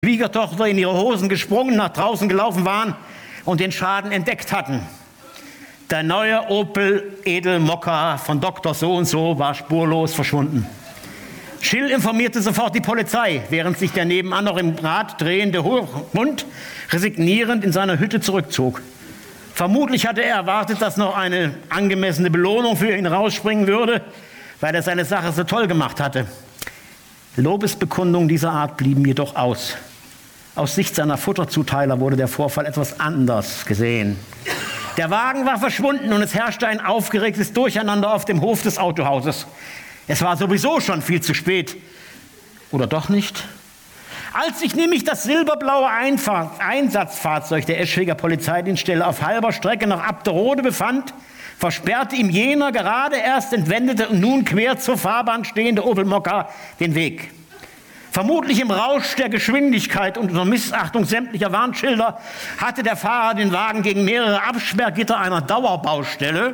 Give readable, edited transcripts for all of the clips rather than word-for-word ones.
Schwiegertochter in ihre Hosen gesprungen, nach draußen gelaufen waren und den Schaden entdeckt hatten. Der neue Opel Edelmokka von Dr. So&so war spurlos verschwunden. Schill informierte sofort die Polizei, während sich der nebenan noch im Rad drehende Hund resignierend in seiner Hütte zurückzog. Vermutlich hatte er erwartet, dass noch eine angemessene Belohnung für ihn rausspringen würde, weil er seine Sache so toll gemacht hatte. Lobesbekundungen dieser Art blieben jedoch aus. Aus Sicht seiner Futterzuteiler wurde der Vorfall etwas anders gesehen. Der Wagen war verschwunden und es herrschte ein aufgeregtes Durcheinander auf dem Hof des Autohauses. Es war sowieso schon viel zu spät. Oder doch nicht? Als sich nämlich das silberblaue Einsatzfahrzeug der Eschwiger Polizeidienststelle auf halber Strecke nach Abderode befand, versperrte ihm jener gerade erst entwendete und nun quer zur Fahrbahn stehende Opel Mokka den Weg. Vermutlich im Rausch der Geschwindigkeit und unter Missachtung sämtlicher Warnschilder hatte der Fahrer den Wagen gegen mehrere Absperrgitter einer Dauerbaustelle,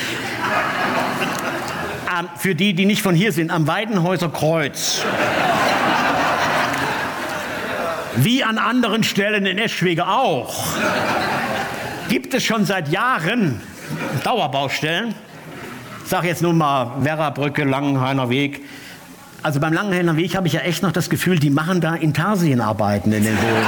für die nicht von hier sind, am Weidenhäuser Kreuz, wie an anderen Stellen in Eschwege auch, gibt es schon seit Jahren Dauerbaustellen. Ich sage jetzt nur mal Werrabrücke, Langenhainer Weg. Also beim Langenhainer Weg habe ich ja echt noch das Gefühl, die machen da Intarsienarbeiten in den Boden.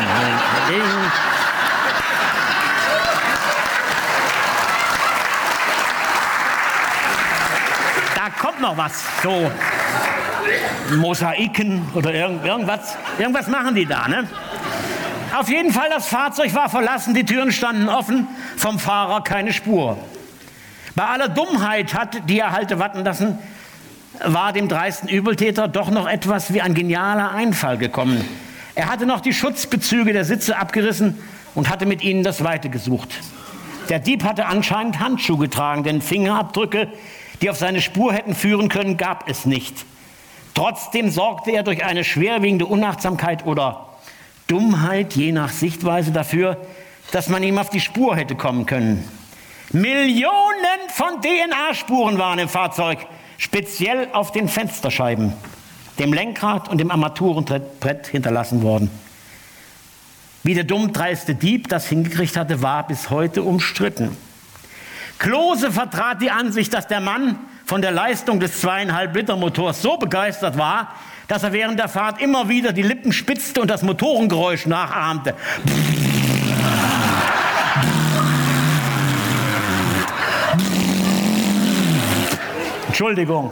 Da kommt noch was, so Mosaiken oder irgendwas. Irgendwas machen die da, ne? Auf jeden Fall, das Fahrzeug war verlassen, die Türen standen offen, vom Fahrer keine Spur. Bei aller Dummheit, die er hatte warten lassen, war dem dreisten Übeltäter doch noch etwas wie ein genialer Einfall gekommen. Er hatte noch die Schutzbezüge der Sitze abgerissen und hatte mit ihnen das Weite gesucht. Der Dieb hatte anscheinend Handschuhe getragen, denn Fingerabdrücke, die auf seine Spur hätten führen können, gab es nicht. Trotzdem sorgte er durch eine schwerwiegende Unachtsamkeit oder Dummheit, je nach Sichtweise, dafür, dass man ihm auf die Spur hätte kommen können. Millionen von DNA-Spuren waren im Fahrzeug, speziell auf den Fensterscheiben, dem Lenkrad und dem Armaturenbrett hinterlassen worden. Wie der dummdreiste Dieb das hingekriegt hatte, war bis heute umstritten. Klose vertrat die Ansicht, dass der Mann von der Leistung des 2,5 Liter Motors so begeistert war, dass er während der Fahrt immer wieder die Lippen spitzte und das Motorengeräusch nachahmte. Entschuldigung.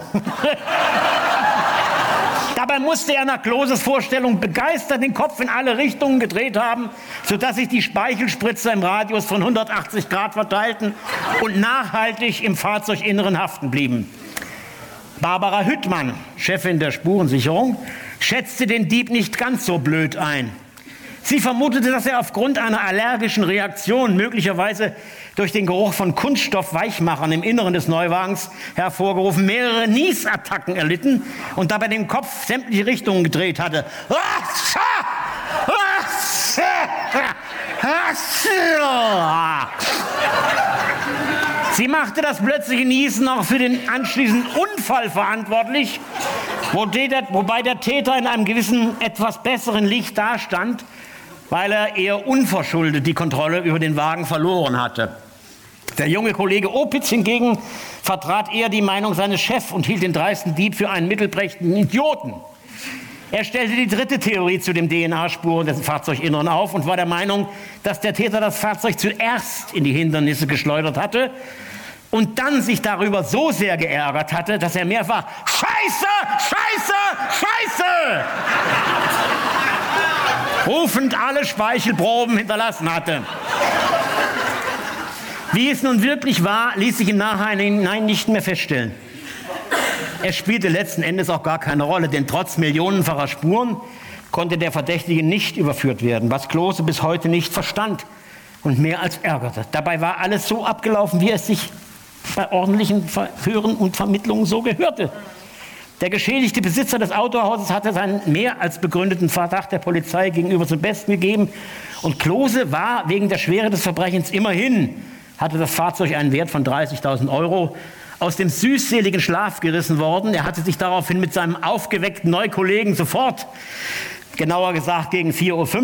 Dabei musste er nach Kloses Vorstellung begeistert den Kopf in alle Richtungen gedreht haben, sodass sich die Speichelspritzer im Radius von 180 Grad verteilten und nachhaltig im Fahrzeuginneren haften blieben. Barbara Hüttmann, Chefin der Spurensicherung, schätzte den Dieb nicht ganz so blöd ein. Sie vermutete, dass er aufgrund einer allergischen Reaktion, möglicherweise durch den Geruch von Kunststoffweichmachern im Inneren des Neuwagens hervorgerufen, mehrere Niesattacken erlitten und dabei den Kopf sämtliche Richtungen gedreht hatte. Sie machte das plötzliche Niesen auch für den anschließenden Unfall verantwortlich, wobei der Täter in einem gewissen, etwas besseren Licht dastand, weil er eher unverschuldet die Kontrolle über den Wagen verloren hatte. Der junge Kollege Opitz hingegen vertrat eher die Meinung seines Chefs und hielt den dreisten Dieb für einen mittelprächtigen Idioten. Er stellte die dritte Theorie zu den DNA-Spuren des Fahrzeuginneren auf und war der Meinung, dass der Täter das Fahrzeug zuerst in die Hindernisse geschleudert hatte und dann sich darüber so sehr geärgert hatte, dass er mehrfach Scheiße, Scheiße, Scheiße rufend alle Speichelproben hinterlassen hatte. Wie es nun wirklich war, ließ sich im Nachhinein nicht mehr feststellen. Es spielte letzten Endes auch gar keine Rolle, denn trotz millionenfacher Spuren konnte der Verdächtige nicht überführt werden, was Klose bis heute nicht verstand und mehr als ärgerte. Dabei war alles so abgelaufen, wie es sich bei ordentlichen Verhören und Vermittlungen so gehörte. Der geschädigte Besitzer des Autohauses hatte seinen mehr als begründeten Verdacht der Polizei gegenüber zum Besten gegeben und Klose war wegen der Schwere des Verbrechens immerhin, hatte das Fahrzeug einen Wert von 30.000 € aus dem süßseligen Schlaf gerissen worden. Er hatte sich daraufhin mit seinem aufgeweckten Neukollegen sofort genauer gesagt gegen 4:15 Uhr.